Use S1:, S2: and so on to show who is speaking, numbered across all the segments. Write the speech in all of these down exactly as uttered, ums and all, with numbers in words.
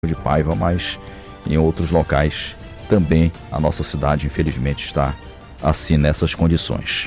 S1: de Paiva, mas em outros locais também a nossa cidade, infelizmente, está assim nessas condições.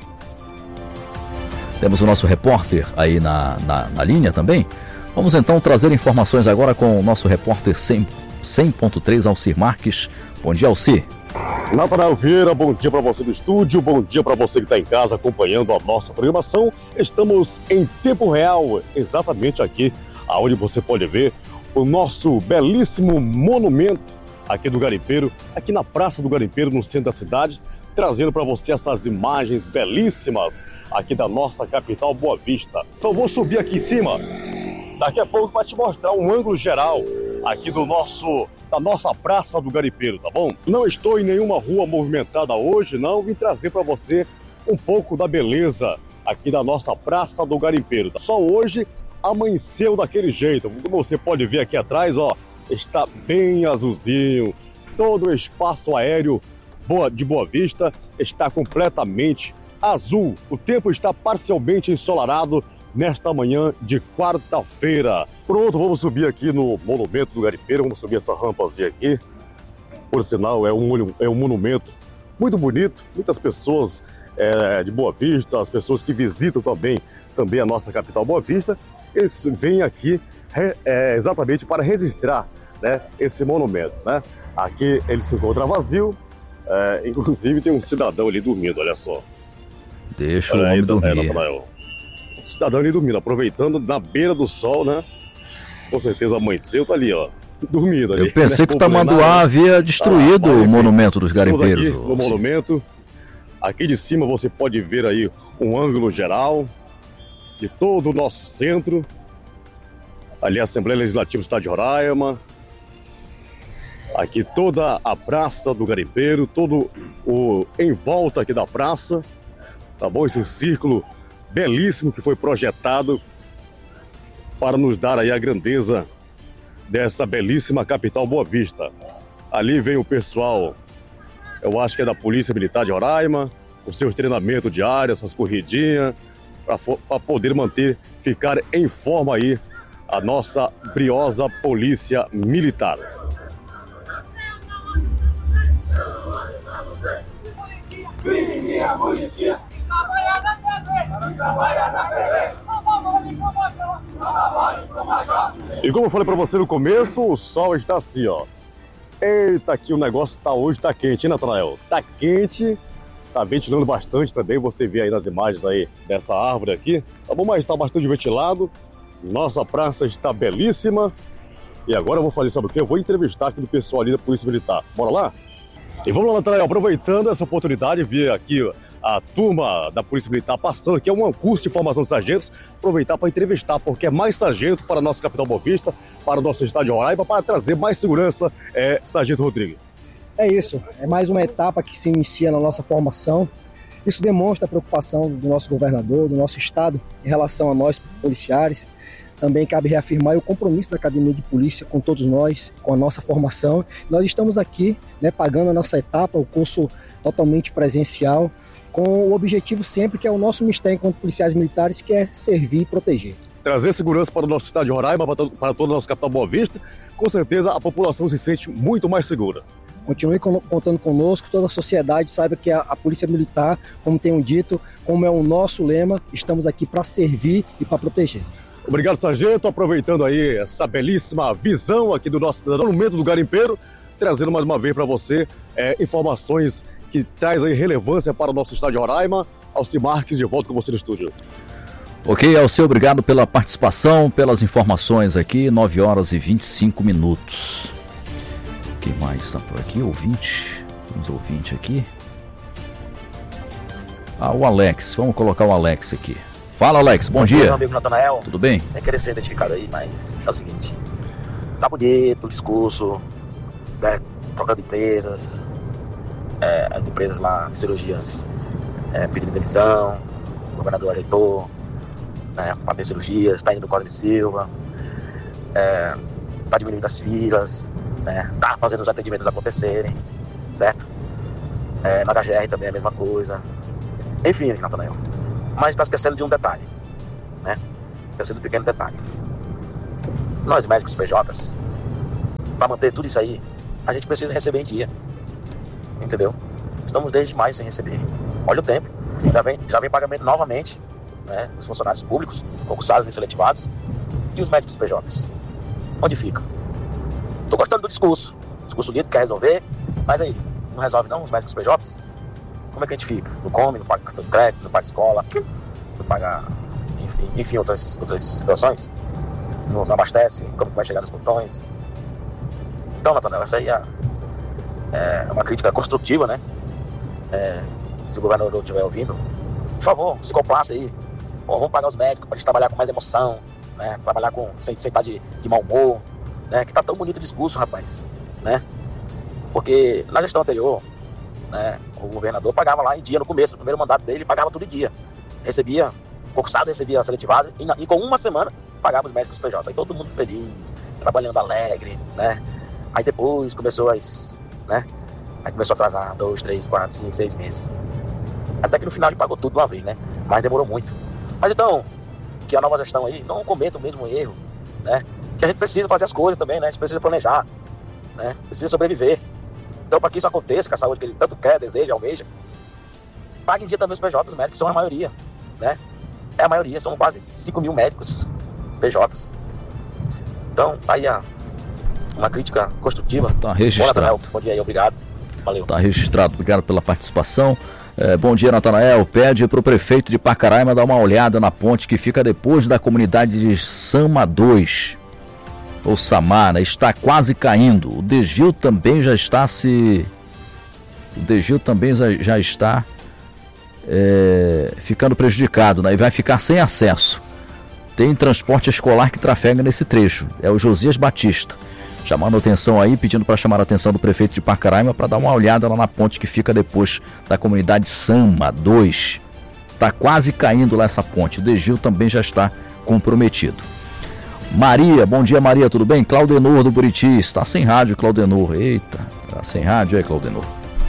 S1: Temos o nosso repórter aí na, na, na linha também. Vamos então trazer informações agora com o nosso repórter cem ponto três, Alcir Marques. Bom dia, Alcir.
S2: Natanael Vieira, bom dia para você do estúdio, bom dia para você que está em casa acompanhando a nossa programação. Estamos em tempo real, exatamente aqui, aonde você pode ver o nosso belíssimo monumento aqui do Garimpeiro, aqui na Praça do Garimpeiro, no centro da cidade, trazendo para você essas imagens belíssimas aqui da nossa capital, Boa Vista. Então vou subir aqui em cima, daqui a pouco para te mostrar um ângulo geral aqui do nosso, da nossa Praça do Garimpeiro, tá bom? Não estou em nenhuma rua movimentada hoje, não. Vim trazer para você um pouco da beleza aqui da nossa Praça do Garimpeiro. Só hoje amanheceu daquele jeito. Como você pode ver aqui atrás, ó, está bem azulzinho. Todo o espaço aéreo de Boa Vista está completamente azul. O tempo está parcialmente ensolarado nesta manhã de quarta-feira. Pronto, vamos subir aqui no monumento do Garimpeiro, vamos subir essa rampazinha aqui. Por sinal, é um, é um monumento muito bonito, muitas pessoas é, de Boa Vista, as pessoas que visitam também, também a nossa capital Boa Vista, eles vêm aqui é, exatamente para registrar, né, esse monumento, né? Aqui ele se encontra vazio, é, inclusive tem um cidadão ali dormindo, olha só.
S1: Deixa o homem dormir.
S2: É, cidadão ali dormindo, aproveitando na beira do sol, né? Com certeza amanheceu, tá ali, ó, dormindo ali.
S1: Eu pensei né? que o Tamanduá havia destruído ah, o monumento dos garimpeiros.
S2: Aqui no assim. monumento, aqui de cima você pode ver aí um ângulo geral de todo o nosso centro. Ali a Assembleia Legislativa do Estado de Roraima. Aqui toda a Praça do Garimpeiro, todo o em volta aqui da praça, tá bom? Esse círculo belíssimo que foi projetado para nos dar aí a grandeza dessa belíssima capital Boa Vista. Ali vem o pessoal, eu acho que é da Polícia Militar de Roraima, os seus treinamentos diários, suas corridinhas, para poder manter, ficar em forma aí a nossa briosa Polícia Militar. E como eu falei para você no começo, o sol está assim, ó. Eita, aqui o negócio tá hoje, tá quente, hein, Natanael? Tá quente, tá ventilando bastante também, você vê aí nas imagens aí dessa árvore aqui. Tá bom, mas tá bastante ventilado. Nossa praça está belíssima. E agora eu vou fazer, sabe o quê? Eu vou entrevistar aqui do pessoal ali da Polícia Militar. Bora lá? E vamos lá, Natanael, aproveitando essa oportunidade, ver aqui a turma da Polícia Militar passando aqui, é um curso de formação de sargentos, aproveitar para entrevistar, porque é mais sargento para a nossa capital Boa Vista, para o nosso estado de Roraima, para trazer mais segurança, é, Sargento Rodrigues.
S3: É isso, é mais uma etapa que se inicia na nossa formação. Isso demonstra a preocupação do nosso governador, do nosso estado, em relação a nós, policiais. Também cabe reafirmar o compromisso da Academia de Polícia com todos nós, com a nossa formação. Nós estamos aqui, né, pagando a nossa etapa, o curso totalmente presencial, com o objetivo sempre que é o nosso mistério enquanto policiais militares, que é servir e proteger.
S2: Trazer segurança para o nosso estado de Roraima, para toda a nossa capital Boa Vista, com certeza a população se sente muito mais segura.
S3: Continue contando conosco, toda a sociedade saiba que a, a Polícia Militar, como tenho dito, como é o nosso lema, estamos aqui para servir e para proteger.
S2: Obrigado, sargento. Aproveitando aí essa belíssima visão aqui do nosso monumento do Garimpeiro, trazendo mais uma vez para você é, informações que traz aí relevância para o nosso estado de Roraima. Alcir Marques, de volta com você no estúdio.
S1: Ok, Alcir, obrigado pela participação, pelas informações aqui, nove horas e vinte e cinco minutos. Quem mais está por aqui? Ouvinte. Temos ouvinte aqui. Ah, o Alex. Vamos colocar o Alex aqui. Fala, Alex, bom, bom dia.
S4: Meu amigo Natanael.
S1: Tudo bem?
S4: Sem querer ser identificado aí, mas é o seguinte. Tá bonito o discurso, né, trocando empresas, é, as empresas lá de cirurgias é, pedindo demissão, o governador ajeitou, né, para ter cirurgias, tá indo no Cosme Silva, é, tá diminuindo as filas, né, tá fazendo os atendimentos acontecerem, certo? É, na H G R também é a mesma coisa. Enfim, Natanael. Mas está esquecendo de um detalhe, né? Esquecendo de um pequeno detalhe. Nós médicos P Js para manter tudo isso aí, a gente precisa receber em dia. Entendeu? Estamos desde maio sem receber. Olha o tempo. Já vem, já vem pagamento novamente, né? Os funcionários públicos, concursados e seletivados, e os médicos P Js. Onde fica? Tô gostando do discurso. Discurso lindo, quer resolver, mas aí, não resolve não os médicos P Js? Como é que a gente fica? Não come, não paga cartão de crédito, não paga escola, não paga, enfim, enfim outras, outras situações? Não, não abastece, como que vai chegar nos portões? Então, Nathanael, essa aí é, é uma crítica construtiva, né? É, se o governador estiver ouvindo, por favor, se complaça aí. Pô, vamos pagar os médicos para gente trabalhar com mais emoção, né? Trabalhar com, sem, sem estar de, de mau humor, né? Que tá tão bonito o discurso, rapaz, né? Porque na gestão anterior, né, o governador pagava lá em dia no começo, no primeiro mandato dele, pagava tudo em dia. Recebia concursado, recebia seletivado, e, na, e com uma semana pagava os médicos P J. Aí todo mundo feliz, trabalhando alegre, né? Aí depois começou as, né? Aí começou a atrasar dois, três, quatro, cinco, seis meses. Até que no final ele pagou tudo de uma vez, né? Mas demorou muito. Mas então, que a nova gestão aí não cometa o mesmo erro, né? Que a gente precisa fazer as coisas também, né? A gente precisa planejar, né? Precisa sobreviver. Então, para que isso aconteça, com a saúde que ele tanto quer, deseja, almeja, pague em dia também os P Js, os médicos são a maioria, né? É a maioria, são quase cinco mil médicos P Js. Então, aí a, uma crítica construtiva.
S1: Tá registrado.
S4: Bom dia aí, obrigado. Valeu.
S1: Tá registrado, obrigado pela participação. É, bom dia, Nathanael. Pede para o prefeito de Pacaraima dar uma olhada na ponte que fica depois da comunidade de Sama dois. Ou Samar, né? Está quase caindo. O desvio também já está se... O desvio também já está é, ficando prejudicado, né? E vai ficar sem acesso. Tem transporte escolar que trafega nesse trecho. É o Josias Batista. Chamando a atenção aí, pedindo para chamar a atenção do prefeito de Pacaraima para dar uma olhada lá na ponte que fica depois da comunidade Sama dois. Está quase caindo lá essa ponte. O desvio também já está comprometido. Maria, bom dia Maria, tudo bem? Claudenor do Buriti, está sem rádio Claudenor, eita, está sem rádio aí Claudenor.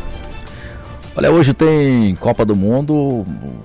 S1: Olha, hoje tem Copa do Mundo,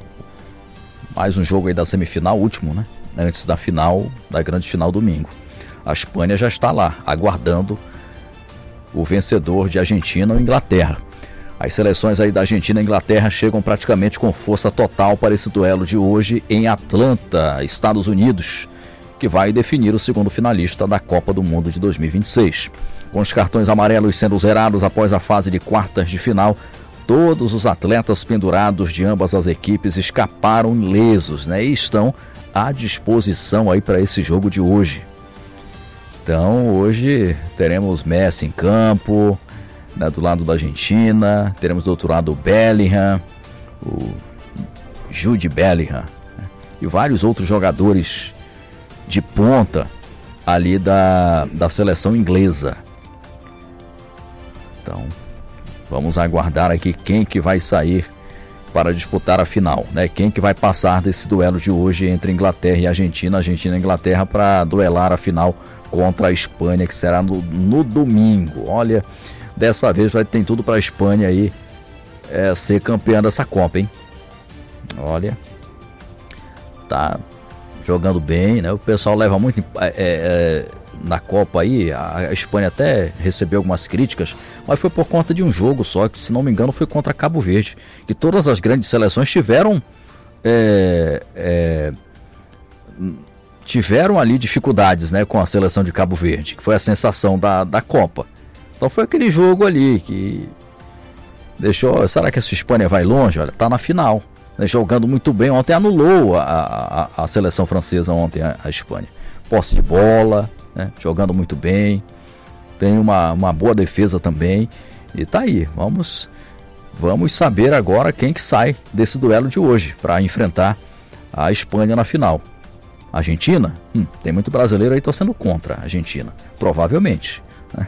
S1: mais um jogo aí da semifinal, último, né? Antes da final, da grande final domingo. A Espanha já está lá, aguardando o vencedor de Argentina ou Inglaterra. As seleções aí da Argentina e Inglaterra chegam praticamente com força total para esse duelo de hoje em Atlanta, Estados Unidos, que vai definir o segundo finalista da Copa do Mundo de dois mil e vinte e seis. Com os cartões amarelos sendo zerados após a fase de quartas de final, todos os atletas pendurados de ambas as equipes escaparam ilesos, né? E estão à disposição aí para esse jogo de hoje. Então, hoje teremos Messi em campo, né, do lado da Argentina, teremos do outro lado o Bellingham, o Jude Bellingham, né, e vários outros jogadores de ponta ali da, da seleção inglesa. Então, vamos aguardar aqui quem que vai sair para disputar a final, né? Quem que vai passar desse duelo de hoje entre Inglaterra e Argentina, Argentina e Inglaterra, para duelar a final contra a Espanha, que será no, no domingo. Olha, dessa vez vai ter tudo para a Espanha aí é, ser campeã dessa Copa, hein? Olha, tá jogando bem, né? O pessoal leva muito é, é, na Copa aí, a, a Espanha até recebeu algumas críticas, mas foi por conta de um jogo só, que se não me engano foi contra Cabo Verde, que todas as grandes seleções tiveram é, é, tiveram ali dificuldades, né, com a seleção de Cabo Verde, que foi a sensação da, da Copa. Então foi aquele jogo ali que deixou, será que essa Espanha vai longe? Olha, tá na final, né, jogando muito bem. Ontem anulou a, a, a seleção francesa, ontem a, a Espanha. Posse de bola, né, jogando muito bem, tem uma, uma boa defesa também, e tá aí, vamos, vamos saber agora quem que sai desse duelo de hoje, para enfrentar a Espanha na final. Argentina? Hum, tem muito brasileiro aí torcendo contra a Argentina, provavelmente.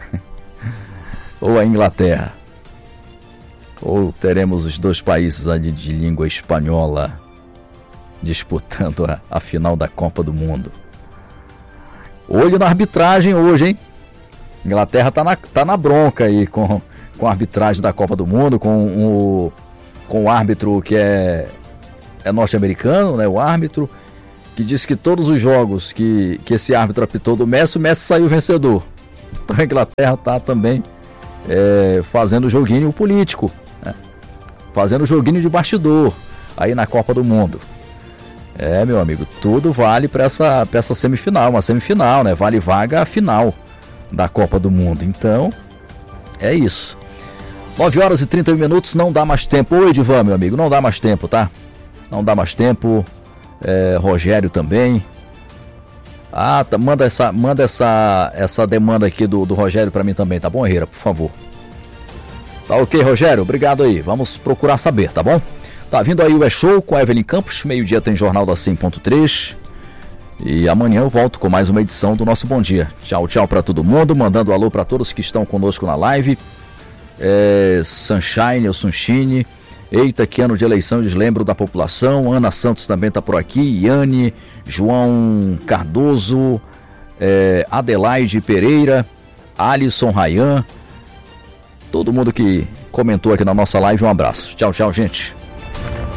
S1: Ou a Inglaterra. Ou teremos os dois países ali de língua espanhola disputando a, a final da Copa do Mundo. Olho na arbitragem hoje, hein? Inglaterra tá na, tá na bronca aí com, com a arbitragem da Copa do Mundo, com o, com o árbitro que é, é norte-americano, né? O árbitro que disse que todos os jogos que, que esse árbitro apitou do Messi, o Messi saiu vencedor. Então a Inglaterra está também é, fazendo joguinho político, né? Fazendo joguinho de bastidor aí na Copa do Mundo. É, meu amigo, tudo vale para essa, pra essa semifinal, uma semifinal, né? Vale vaga a final da Copa do Mundo. Então, é isso. nove horas e trinta minutos, não dá mais tempo. Oi, Edivan, meu amigo, não dá mais tempo, tá? Não dá mais tempo. É, Rogério também. Ah, tá, manda essa, manda essa, essa demanda aqui do, do Rogério para mim também, tá bom, Herrera, por favor? Tá ok, Rogério, obrigado aí. Vamos procurar saber, tá bom? Tá vindo aí o E-Show com a Evelyn Campos. Meio-dia tem Jornal da cem ponto três. E amanhã eu volto com mais uma edição do nosso Bom Dia. Tchau, tchau para todo mundo. Mandando alô para todos que estão conosco na live. É, Sunshine, o Sunshine. Eita, que ano de eleição, deslembro da população. Ana Santos também tá por aqui. Iane, João Cardoso, é, Adelaide Pereira, Alisson Rayan. Todo mundo que comentou aqui na nossa live, um abraço. Tchau, tchau, gente.